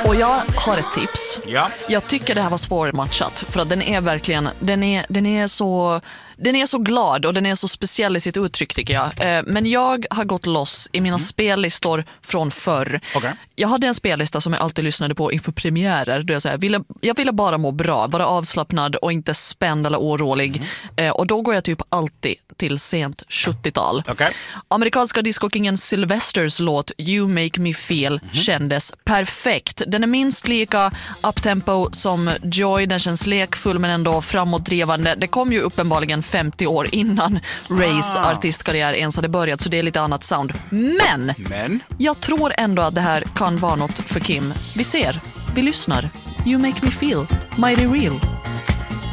Och jag har ett tips. Ja. Jag tycker det här var svårmatchat. För att den är verkligen, den är så glad och den är så speciell i sitt uttryck tycker jag. Men jag har gått loss i mina spellistor från förr. Okay. Jag hade en spellista som jag alltid lyssnade på inför premiärer. Där jag ville bara må bra, vara avslappnad och inte spänd eller orolig. Och då går jag typ alltid till sent 70-tal. Okay. Amerikanska discokingen Sylvesters låt You Make Me Feel kändes perfekt. Den är minst lika uptempo som Joy. Den känns lekfull men ändå framåtdrivande. Det kom ju uppenbarligen 50 år innan Rays artistkarriär ens hade börjat, så det är lite annat sound. Men jag tror ändå att det här kan vara något för Kim. Vi lyssnar. You Make Me Feel Mighty Real.